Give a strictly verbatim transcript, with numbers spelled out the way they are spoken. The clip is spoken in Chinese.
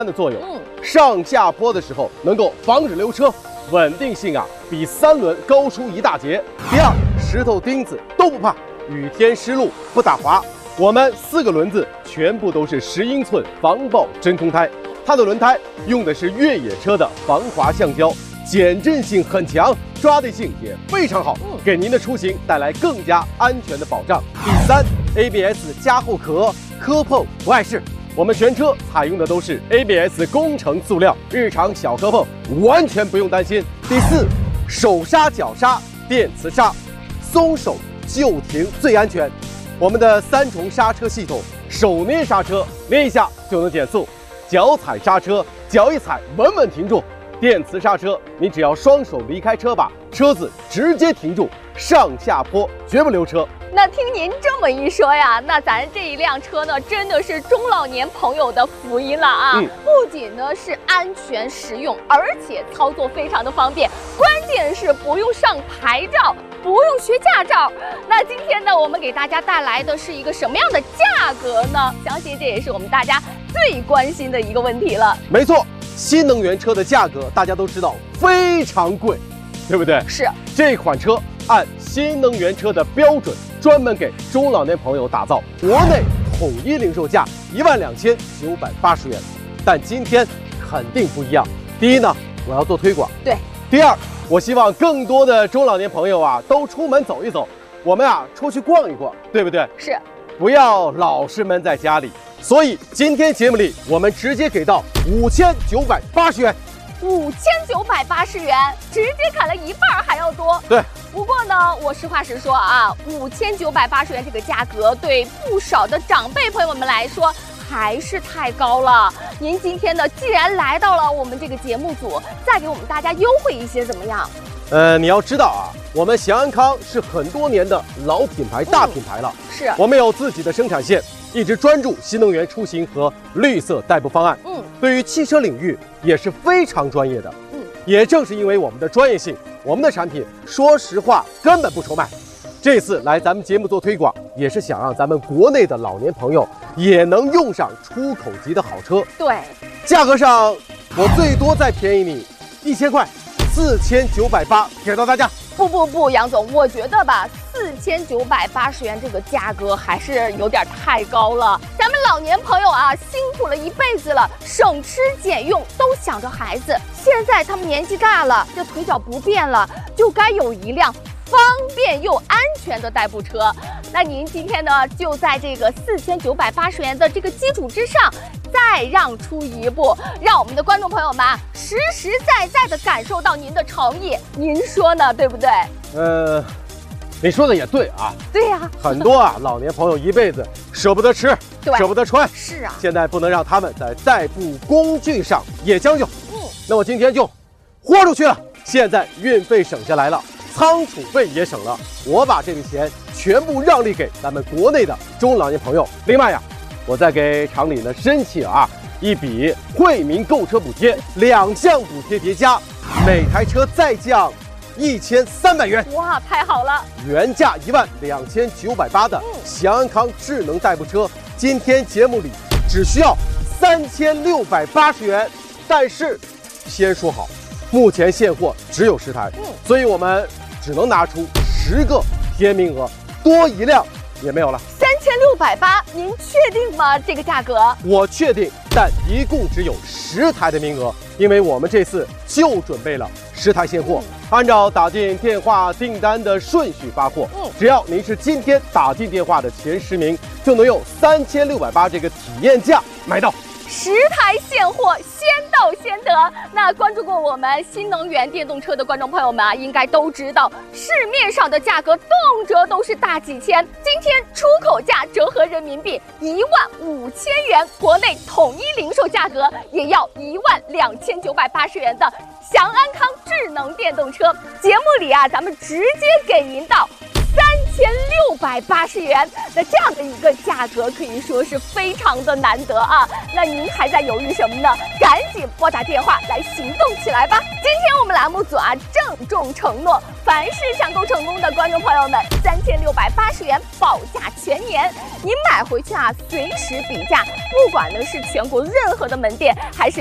的作用，上下坡的时候能够防止溜车，稳定性啊比三轮高出一大截。第二，石头钉子都不怕，雨天湿路不打滑。我们四个轮子全部都是十英寸防爆真空胎，它的轮胎用的是越野车的防滑橡胶，减震性很强，抓地性也非常好，给您的出行带来更加安全的保障。第三 ，A B S 加厚壳，磕碰不碍事。我们全车采用的都是 A B S 工程塑料，日常小磕碰完全不用担心。第四，手刹脚刹电磁刹，松手就停最安全。我们的三重刹车系统，手捏刹车捏一下就能减速，脚踩刹车脚一踩稳稳停住。电磁刹车，你只要双手离开车把，车子直接停住，上下坡绝不溜车。 那听您这么一说呀，那咱这一辆车呢，真的是中老年朋友的福音了啊！嗯、不仅呢是安全实用，而且操作非常的方便，关键是不用上牌照，不用学驾照。那今天呢，我们给大家带来的是一个什么样的价格呢？相信这也是我们大家最关心的一个问题了。 没错，新能源车的价格大家都知道非常贵，对不对？ 是。 这款车按新能源车的标准，专门给中老年朋友打造，国内统一零售价一万两千九百八十元。但今天肯定不一样。第一呢，我要做推广。 对。 第二，我希望更多的中老年朋友啊，都出门走一走，我们啊出去逛一逛，对不对？ 是。 不要老是闷在家里。所以今天节目里，我们直接给到五千九百八十元。 五千九百八十元，直接砍了一半还要多。 对。 不过呢，我实话实说啊，五千九百八十元这个价格，对不少的长辈朋友们来说还是太高了。您今天呢，既然来到了我们这个节目组，再给我们大家优惠一些，怎么样？ 呃，你要知道啊，我们祥安康是很多年的老品牌、大品牌了。 嗯、是。 我们有自己的生产线，一直专注新能源出行和绿色代步方案。嗯。对于汽车领域也是非常专业的。嗯。也正是因为我们的专业性，我们的产品说实话根本不愁卖。这次来咱们节目做推广，也是想让咱们国内的老年朋友也能用上出口级的好车。 对。价格上，我最多再便宜你一千块。四千九百八给到大家。 不不不，杨总，我觉得吧，四千九百八十元这个价格还是有点太高了。咱们老年朋友啊，辛苦了一辈子了，省吃俭用，都想着孩子。现在他们年纪大了，这腿脚不便了，就该有一辆方便又安全的代步车。那您今天呢，就在这个四千九百八十元的这个基础之上，再让出一步，让我们的观众朋友们实实在在的感受到您的诚意。您说呢，对不对？ 呃，你说的也对啊。 对呀、啊， 很多啊老年朋友一辈子舍不得吃，舍不得穿。 是啊， 现在不能让他们在代步工具上也将就。嗯，那我今天就豁出去了。现在运费省下来了，仓储费也省了，我把这笔钱全部让利给咱们国内的中老年朋友。另外呀，我再给厂里呢申请啊一笔惠民购车补贴，两项补贴叠加，每台车再降一千三百元。 哇，太好了！ 原价一万两千九百八的祥安康智能代步车，今天节目里只需要三千六百八十元。但是先说好，目前现货只有十台，嗯，所以我们只能拿出十个贴名额，多一辆也没有了。 三千六百八，您确定吗？这个价格？ 我确定，但一共只有十台的名额，因为我们这次就准备了十台现货，嗯、按照打进电话订单的顺序发货。嗯，只要您是今天打进电话的前十名，就能用三千六百八这个体验价买到。 十台现货，先到先得。那关注过我们新能源电动车的观众朋友们啊，应该都知道，市面上的价格动辄都是大几千，今天出口价折合人民币一万五千元，国内统一零售价格也要一万两千九百八十元的祥安康智能电动车。节目里啊，咱们直接给您到三千六百八十元。那这样的一个价格可以说是非常的难得啊。那您还在犹豫什么呢？赶紧拨打电话来行动起来吧！今天我们栏目组啊郑重承诺，凡是抢购成功的观众朋友们，三千六百八十元保价全年，您买回去啊随时比价，不管呢是全国任何的门店还是